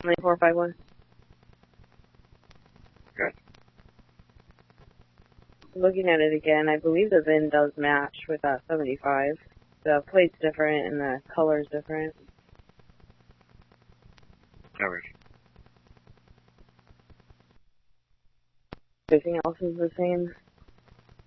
9451. Okay. Looking at it again, I believe the VIN does match with that 75. The plate's different and the color's different. Alright. Everything else is the same.